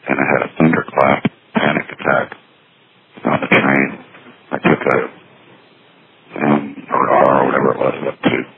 and I had a thunderclap panic attack on the train. I took a or whatever it was, up to